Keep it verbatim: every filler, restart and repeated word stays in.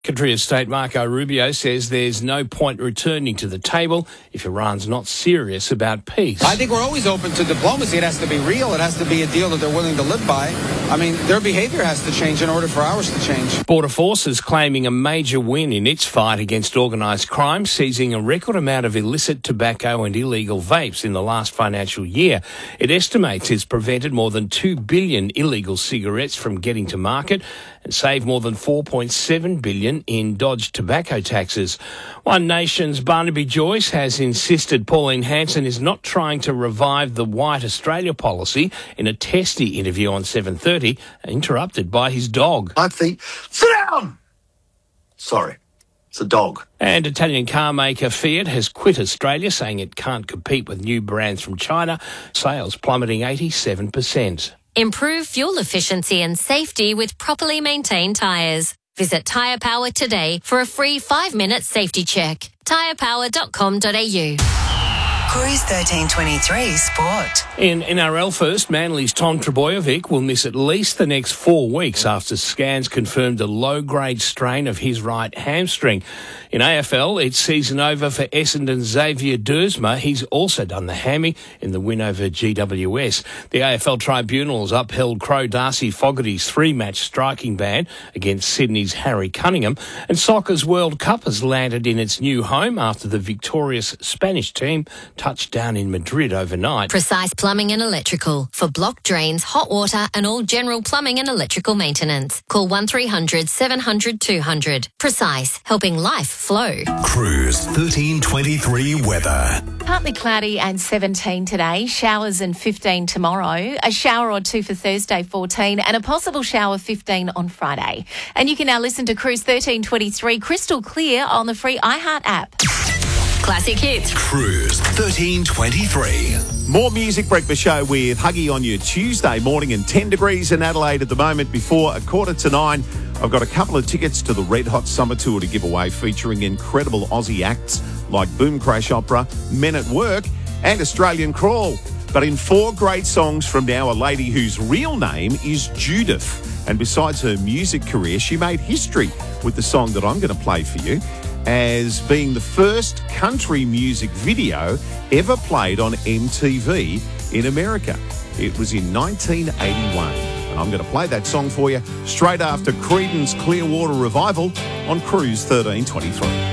Secretary of State Marco Rubio says there's no point returning to the table if Iran's not serious about peace. I think we're always open to diplomacy. It has to be real. It has to be a deal that they're willing to live by. I mean, their behavior has to change in order for ours to change. Border Forces claiming a major win in its fight against organised crime, seizing a record amount of illicit tobacco and illegal vapes in the last financial year. It estimates it's prevented more than two billion illegal cigarettes from getting to market and saved more than four point seven billion in dodged tobacco taxes. One Nation's Barnaby Joyce has insisted Pauline Hanson is not trying to revive the White Australia policy in a testy interview on seven thirty, interrupted by his dog. I think, sit down! Sorry, it's a dog. And Italian car maker Fiat has quit Australia, saying it can't compete with new brands from China, sales plummeting eighty-seven percent. Improve fuel efficiency and safety with properly maintained tyres. Visit Tyre Power today for a free five-minute safety check. tyre power dot com dot a u. Cruise thirteen twenty-three Sport. In N R L first, Manly's Tom Trbojevic will miss at least the next four weeks after scans confirmed a low-grade strain of his right hamstring. In A F L, it's season over for Essendon's Xavier Dersma. He's also done the hammy in the win over G W S. The A F L tribunals upheld Crow Darcy Fogarty's three-match striking ban against Sydney's Harry Cunningham. And Soccer's World Cup has landed in its new home after the victorious Spanish team touched down in Madrid overnight. Precise Plumbing and Electrical for block drains, hot water and all general plumbing and electrical maintenance. Call one three hundred seven hundred two hundred. Precise, helping life flow. Cruise thirteen twenty-three weather. Partly cloudy and seventeen today, showers and fifteen tomorrow, a shower or two for Thursday fourteen and a possible shower fifteen on Friday. And you can now listen to Cruise thirteen twenty-three crystal clear on the free iHeart app. Classic hits. Cruise thirteen twenty-three. More Music Breakfast Show with Huggy on your Tuesday morning, and ten degrees in Adelaide at the moment before a quarter to nine. I've got a couple of tickets to the Red Hot Summer Tour to give away, featuring incredible Aussie acts like Boom Crash Opera, Men at Work and Australian Crawl. But in four great songs from now, a lady whose real name is Judith. And besides her music career, she made history with the song that I'm going to play for you as being the first country music video ever played on M T V in America. It was in nineteen eighty-one. And I'm going to play that song for you straight after Creedence Clearwater Revival on Cruise thirteen twenty-three.